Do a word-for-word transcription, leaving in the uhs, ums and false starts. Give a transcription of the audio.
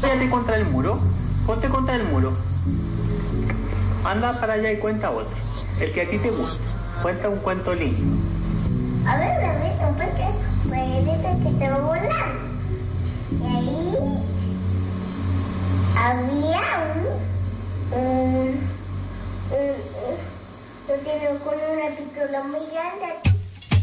Apóyate contra el muro. Ponte contra el muro. Anda para allá y cuenta otro. El que a ti te guste. Cuenta un cuento lindo. A ver, bebé, un pequeño. Pues dice que se va a volar. Y ahí había